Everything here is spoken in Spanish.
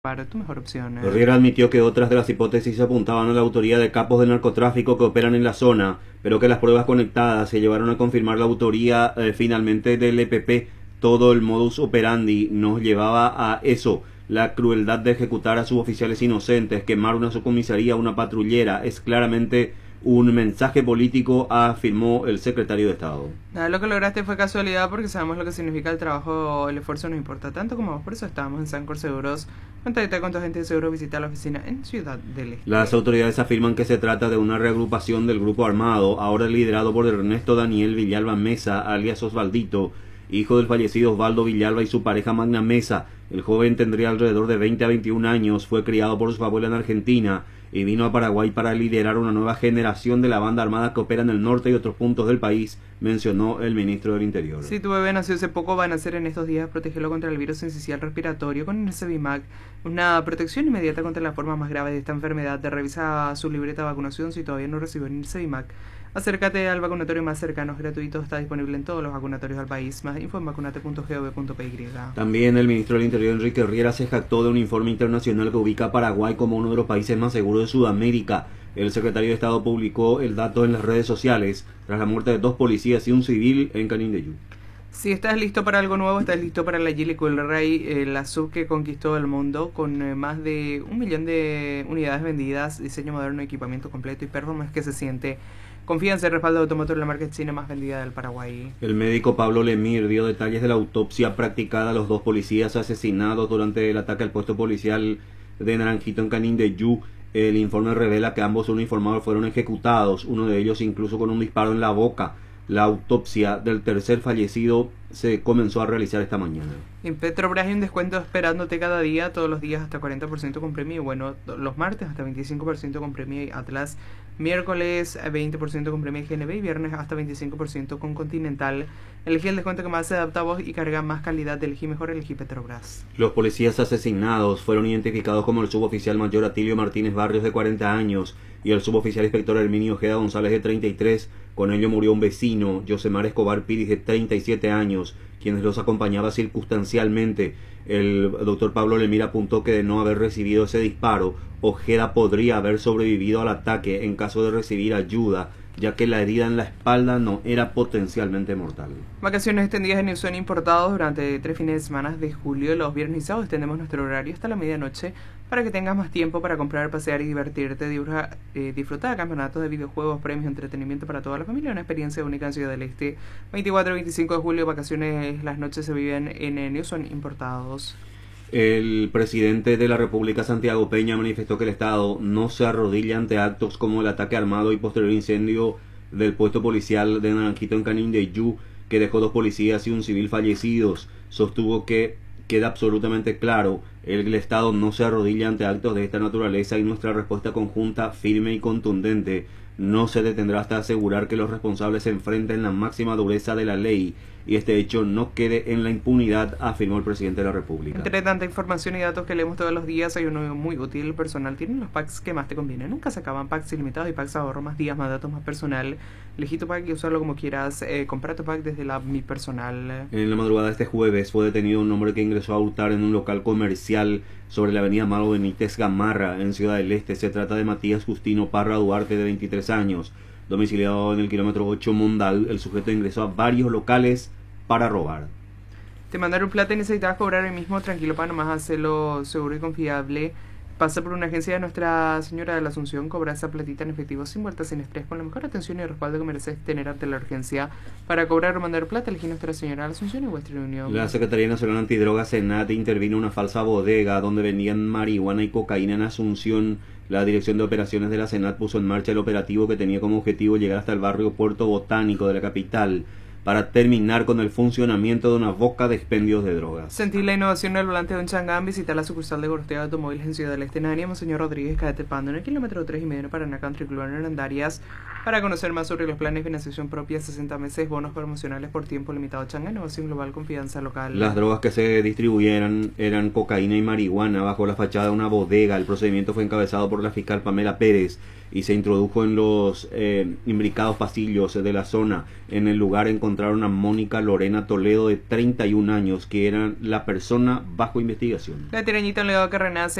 Para tu mejor opción. Riera admitió que otras de las hipótesis apuntaban a la autoría de capos del narcotráfico que operan en la zona, pero que las pruebas conectadas se llevaron a confirmar la autoría finalmente del EPP. Todo el modus operandi nos llevaba a eso, la crueldad de ejecutar a suboficiales inocentes, quemar una subcomisaría, una patrullera, es claramente un mensaje político, afirmó el secretario de Estado. Nada, lo que lograste fue casualidad porque sabemos lo que significa el trabajo, el esfuerzo nos importa tanto como vos, por eso estábamos en Sancor Seguros. Contacta con tu agente de seguro, visita la oficina en Ciudad del Este. Las autoridades afirman que se trata de una reagrupación del grupo armado, ahora liderado por Ernesto Daniel Villalba Mesa, alias Osvaldito, hijo del fallecido Osvaldo Villalba y su pareja Magna Mesa. El joven tendría alrededor de 20 a 21 años, fue criado por su abuela en Argentina y vino a Paraguay para liderar una nueva generación de la banda armada que opera en el norte y otros puntos del país, mencionó el ministro del Interior. Si tu bebé nació hace poco, va a nacer en estos días, protégelo contra el virus sincicial respiratorio con el Cevimac, una protección inmediata contra la forma más grave de esta enfermedad. Revisa su libreta de vacunación si todavía no recibió el Cevimac. Acércate al vacunatorio más cercano, es gratuito, está disponible en todos los vacunatorios del país. Más info en vacunate.gov.py. También el ministro del Interior, Enrique Riera, se jactó de un informe internacional que ubica a Paraguay como uno de los países más seguros de Sudamérica. El secretario de Estado publicó el dato en las redes sociales tras la muerte de 2 policías y un civil en Canindeyú. Si estás listo para algo nuevo, estás listo para la Geely Cool Ray, la sub que conquistó el mundo con más de 1 millón de unidades vendidas, diseño moderno, equipamiento completo y performance que se siente. Confianza y respaldo automotor, la marca china más vendida del Paraguay. El médico Pablo Lemir dio detalles de la autopsia practicada a los 2 policías asesinados durante el ataque al puesto policial de Naranjito en Canindeyú. El informe revela que ambos uniformados fueron ejecutados, uno de ellos incluso con un disparo en la boca. La autopsia del tercer fallecido se comenzó a realizar esta mañana. En Petrobras hay un descuento esperándote cada día, todos los días hasta 40% con premio. Bueno, los martes hasta 25% con premio Atlas, miércoles 20% con premio GNB y viernes hasta 25% con Continental. Elegí el descuento que más se adapta a vos y carga más calidad. Elegí mejor, elegí Petrobras. Los policías asesinados fueron identificados como el suboficial mayor Atilio Martínez Barrios, de 40 años, y el suboficial inspector Herminio Ojeda González, de 33. Con ello murió un vecino, Yosemar Escobar Piris, de 37 años, quienes los acompañaba circunstancialmente. El doctor Pablo Lemir apuntó que de no haber recibido ese disparo, Ojeda podría haber sobrevivido al ataque en caso de recibir ayuda, ya que la herida en la espalda no era potencialmente mortal. Vacaciones extendidas en Neuquén importados durante 3 fines de semana de julio. Los viernes y sábados extendemos nuestro horario hasta la medianoche para que tengas más tiempo para comprar, pasear y divertirte. Disfrutar de campeonatos de videojuegos, premios, entretenimiento para toda la familia. Una experiencia única en Ciudad del Este. 24 y 25 de julio, vacaciones, las noches se viven en Neuquén importados. El presidente de la República, Santiago Peña, manifestó que el Estado no se arrodilla ante actos como el ataque armado y posterior incendio del puesto policial de Naranjito en Canindeyú, que dejó 2 policías y un civil fallecidos. Sostuvo que queda absolutamente claro, el Estado no se arrodilla ante actos de esta naturaleza y nuestra respuesta conjunta, firme y contundente, no se detendrá hasta asegurar que los responsables se enfrenten la máxima dureza de la ley y este hecho no quede en la impunidad, afirmó el presidente de la República. Entre tanta información y datos que leemos todos los días, hay uno muy útil. El personal tiene los packs que más te convienen. Nunca se acaban. Packs ilimitados y packs ahorro, más días, más datos, más personal. Elegí tu pack y usarlo como quieras. Compra tu pack desde la Mi Personal. En la madrugada de este jueves fue detenido un hombre que ingresó a hurtar en un local comercial sobre la avenida Mago Benítez Gamarra en Ciudad del Este. Se trata de Matías Justino Parra Duarte, de 23 años, domiciliado en el kilómetro 8 Mondal. El sujeto ingresó a varios locales para robar. Te mandaron plata y necesitabas cobrar hoy mismo. Tranquilo, para nomás hacerlo seguro y confiable. Pasa por una agencia de Nuestra Señora de la Asunción, cobra esa platita en efectivo, sin vueltas, sin estrés, con la mejor atención y respaldo que mereces tener ante la urgencia. Para cobrar o mandar plata, elegí Nuestra Señora de la Asunción y Western Union. La Secretaría Nacional Antidrogas, Senat, intervino en una falsa bodega donde vendían marihuana y cocaína en Asunción. La Dirección de Operaciones de la Senat puso en marcha el operativo que tenía como objetivo llegar hasta el barrio Puerto Botánico de la capital para terminar con el funcionamiento de una boca de expendios de drogas. Sentir la innovación al volante de un Changán. Visitar la sucursal de Gortea de Automóviles en Ciudad del Este, en Monseñor Rodríguez, Cadete Pando, en el kilómetro 3,5 en Paraná Country Club en Hernandarias. Para conocer más sobre los planes de financiación propia, 60 meses, bonos promocionales por tiempo limitado. Changán, innovación global, confianza local. Las drogas que se distribuyeran eran cocaína y marihuana bajo la fachada de una bodega. El procedimiento fue encabezado por la fiscal Pamela Pérez y se introdujo en los imbricados pasillos de la zona. En el lugar encontrado encontraron a Mónica Lorena Toledo, de 31 años, que era la persona bajo investigación. La tirañita León que renace